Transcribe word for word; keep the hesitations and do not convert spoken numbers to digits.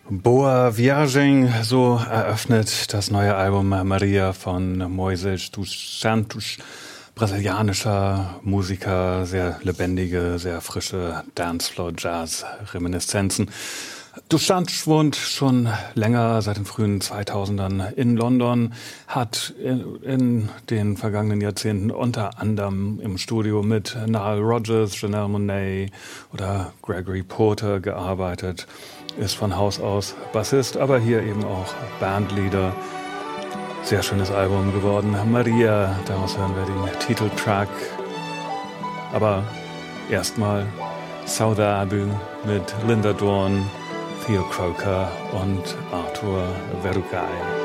Boa Viagem, so eröffnet das neue Album Maria von Moisés dos Santos. Brasilianischer Musiker, sehr lebendige, sehr frische Dancefloor-Jazz-Reminiszenzen. Dos Santos wohnt schon länger, seit den frühen zweitausendern in London, hat in, in den vergangenen Jahrzehnten unter anderem im Studio mit Nile Rodgers, Janelle Monáe oder Gregory Porter gearbeitet, ist von Haus aus Bassist, aber hier eben auch Bandleader. Sehr schönes Album geworden. Maria, daraus hören wir den Titeltrack. Aber erstmal Saudade mit Linda Dawn, Theo Croker und Arthur Verugay.